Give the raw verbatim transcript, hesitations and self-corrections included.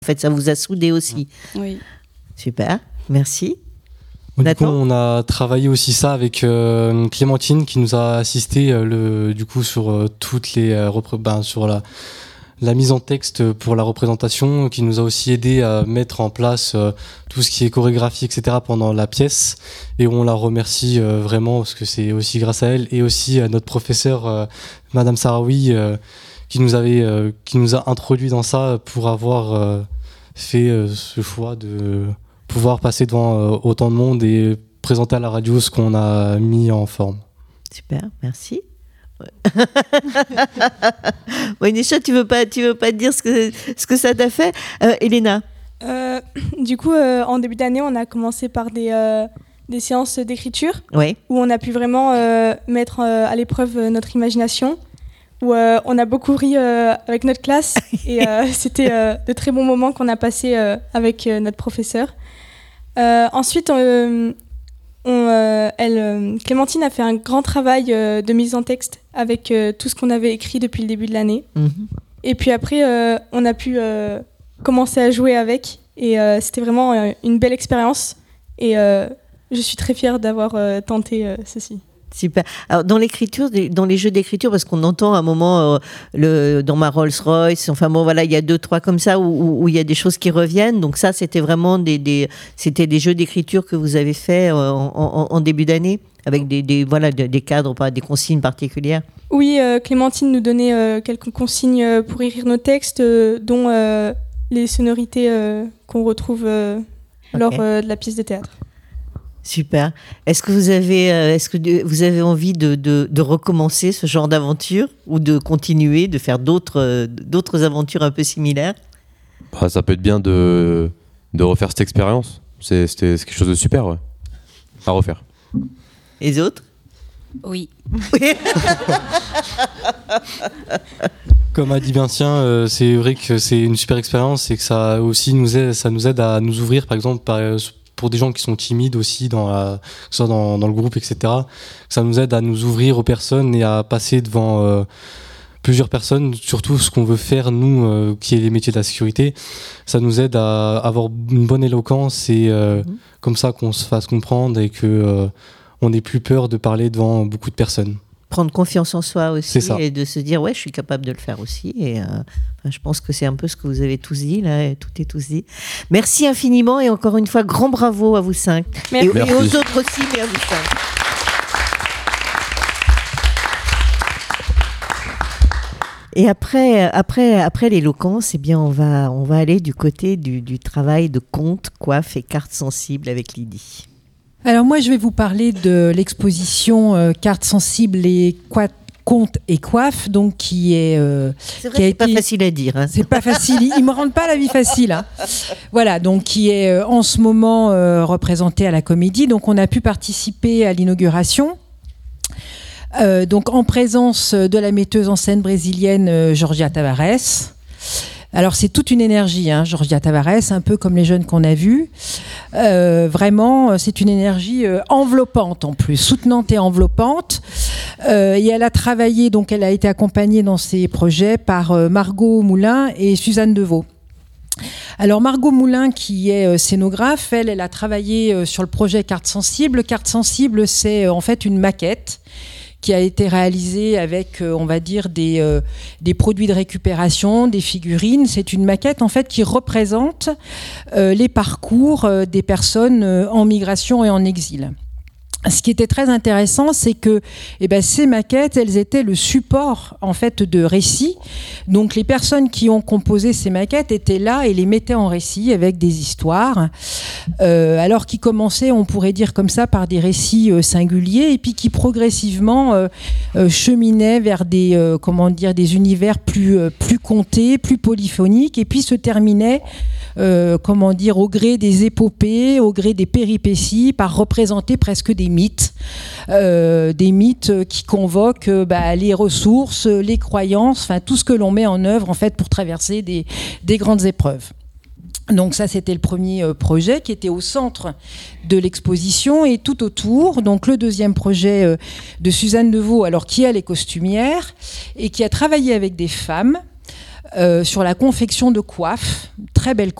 En fait, ça vous a soudé aussi. Oui. Super, merci. Du coup, on a travaillé aussi ça avec euh, Clémentine qui nous a assisté euh, le, du coup sur euh, toutes les euh, repré- ben, sur la, la mise en texte pour la représentation, qui nous a aussi aidé à mettre en place euh, tout ce qui est chorégraphie, et cetera pendant la pièce. Et on la remercie euh, vraiment parce que c'est aussi grâce à elle et aussi à notre professeure euh, Madame Sarawi euh, qui nous avait euh, qui nous a introduit dans ça pour avoir euh, fait euh, ce choix de pouvoir passer devant euh, autant de monde et présenter à la radio ce qu'on a mis en forme. Super, merci. Ouais. Oui, Nisha, tu veux pas, tu veux pas dire ce que ce que ça t'a fait, euh, Elena? Euh, du coup, euh, en début d'année, on a commencé par des euh, des séances d'écriture, oui, où on a pu vraiment euh, mettre euh, à l'épreuve euh, notre imagination, où euh, on a beaucoup ri euh, avec notre classe et euh, c'était euh, de très bons moments qu'on a passés euh, avec euh, notre professeur. Euh, ensuite, euh, on, euh, elle, euh, Clémentine a fait un grand travail euh, de mise en texte avec euh, tout ce qu'on avait écrit depuis le début de l'année. mm-hmm. Et puis après, euh, on a pu euh, commencer à jouer avec. Et euh, c'était vraiment euh, une belle expérience. Et euh, je suis très fière d'avoir euh, tenté euh, ceci. Super. Alors, dans l'écriture, dans les jeux d'écriture, parce qu'on entend à un moment euh, le, dans ma Rolls-Royce, enfin bon, voilà, il y a deux, trois comme ça où, où, où il y a des choses qui reviennent. Donc ça, c'était vraiment des, des, c'était des jeux d'écriture que vous avez fait euh, en, en, en début d'année, avec des, des, voilà, des cadres, pas des consignes particulières. Oui, euh, Clémentine nous donnait euh, quelques consignes pour écrire nos textes, euh, dont euh, les sonorités euh, qu'on retrouve euh, okay. lors euh, de la pièce de théâtre. Super. Est-ce que vous avez, euh, est-ce que vous avez envie de, de, de recommencer ce genre d'aventure ou de continuer, de faire d'autres, euh, d'autres aventures un peu similaires? Bah, ça peut être bien de, de refaire cette expérience. C'est, c'était, c'est quelque chose de super, ouais. À refaire. Et les autres? Oui. Comme a dit Vincent, euh, c'est vrai que c'est une super expérience et que ça aussi nous aide, ça nous aide à nous ouvrir, par exemple, par, pour des gens qui sont timides aussi, dans la, que ce soit dans, dans le groupe, et cetera. Ça nous aide à nous ouvrir aux personnes et à passer devant euh, plusieurs personnes, surtout ce qu'on veut faire, nous, euh, qui est les métiers de la sécurité. Ça nous aide à avoir une bonne éloquence et euh, mmh. comme ça qu'on se fasse comprendre et que euh, on n'ait plus peur de parler devant beaucoup de personnes. Prendre confiance en soi aussi et de se dire ouais, je suis capable de le faire aussi. Et euh, enfin, je pense que c'est un peu ce que vous avez tous dit là, et tout est tous dit. Merci infiniment et encore une fois grand bravo à vous cinq et, et aux autres aussi, mais à vous cinq. Et après, après, après l'éloquence, eh bien, on va, on va aller du côté du, du travail de conte, coiffe et cartes sensibles avec Lydie. Alors moi, je vais vous parler de l'exposition euh, Cartes sensibles et quoi, contes et coiffes, donc qui est. Euh, c'est vrai, qui a c'est été... pas facile à dire. Hein. C'est pas facile. Ils me rendent pas la vie facile. Hein. Voilà, donc qui est euh, en ce moment euh, représenté à la Comédie. Donc on a pu participer à l'inauguration. Euh, donc en présence de la metteuse en scène brésilienne euh, Georgia Tavares. Alors c'est toute une énergie, hein, Georgia Tavares, un peu comme les jeunes qu'on a vus. Euh, vraiment, c'est une énergie euh, enveloppante en plus, soutenante et enveloppante. Euh, et elle a travaillé, donc elle a été accompagnée dans ses projets par euh, Margot Moulin et Suzanne Deveau. Alors Margot Moulin, qui est euh, scénographe, elle, elle a travaillé euh, sur le projet Cartes sensibles. Cartes sensibles, c'est euh, en fait une maquette qui a été réalisé avec, euh, on va dire, des, euh, des produits de récupération, des figurines. C'est une maquette, en fait, qui représente euh, les parcours euh, des personnes euh, en migration et en exil. Ce qui était très intéressant, c'est que eh ben, ces maquettes, elles étaient le support en fait de récits. Donc les personnes qui ont composé ces maquettes étaient là et les mettaient en récit avec des histoires, euh, alors qui commençaient, on pourrait dire comme ça, par des récits euh, singuliers et puis qui progressivement euh, euh, cheminaient vers des euh, comment dire des univers plus euh, plus contés, plus polyphoniques et puis se terminaient Euh, comment dire, au gré des épopées, au gré des péripéties, par représenter presque des mythes, euh, des mythes qui convoquent euh, bah, les ressources, les croyances, enfin tout ce que l'on met en œuvre en fait pour traverser des, des grandes épreuves. Donc ça, c'était le premier euh, projet qui était au centre de l'exposition et tout autour. Donc le deuxième projet euh, de Suzanne Deveau, alors qui elle est costumière et qui a travaillé avec des femmes. euh, sur la confection de coiffes, très belle